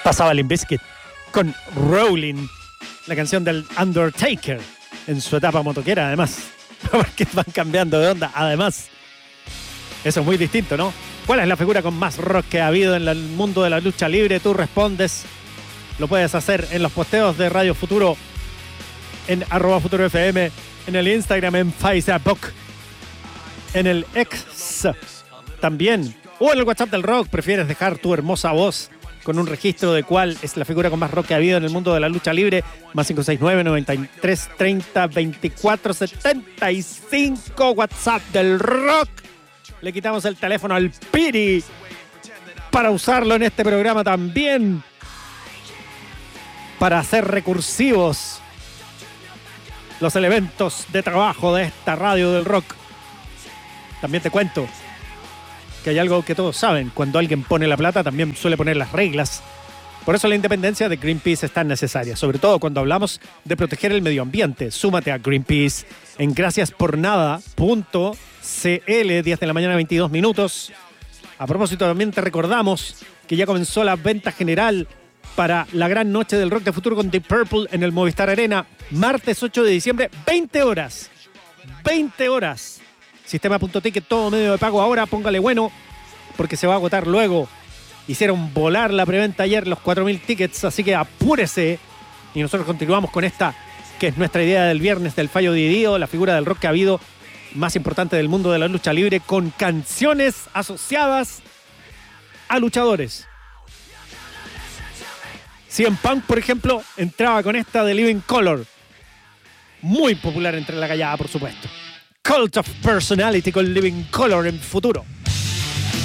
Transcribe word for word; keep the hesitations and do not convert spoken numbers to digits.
Pasaba Limp Bizkit con Rolling, la canción del Undertaker, en su etapa motoquera, además. Porque van cambiando de onda, además. Eso es muy distinto, ¿no? ¿Cuál es la figura con más rock que ha habido en el mundo de la lucha libre? Tú respondes. Lo puedes hacer en los posteos de Radio Futuro, en arroba Futuro F M, en el Instagram, en Facebook, en el X también, o en el WhatsApp del rock. ¿Prefieres dejar tu hermosa voz con un registro de cuál es la figura con más rock que ha habido en el mundo de la lucha libre? Más cinco seis nueve, noventa y tres, treinta, veinticuatro, setenta y cinco, WhatsApp del rock. Le quitamos el teléfono al Piri para usarlo en este programa también, para hacer recursivos los elementos de trabajo de esta radio del rock. También te cuento que hay algo que todos saben: cuando alguien pone la plata, también suele poner las reglas. Por eso la independencia de Greenpeace es tan necesaria, sobre todo cuando hablamos de proteger el medio ambiente. Súmate a Greenpeace en gracias por nada punto c l, diez de la mañana, veintidós minutos. A propósito, también te recordamos que ya comenzó la venta general para la gran noche del rock de futuro con Deep Purple en el Movistar Arena, martes ocho de diciembre, veinte horas. veinte horas. Sistema.ticket, todo medio de pago ahora, póngale bueno, porque se va a agotar luego. Hicieron volar la preventa ayer los cuatro mil tickets, así que apúrese. Y nosotros continuamos con esta, que es nuestra idea del viernes del Fallo Dividido, la figura del rock que ha habido más importante del mundo de la lucha libre, con canciones asociadas a luchadores. C M Punk, por ejemplo, entraba con esta de Living Color, muy popular entre la gallada, por supuesto. Cult of Personality con Living Color en futuro.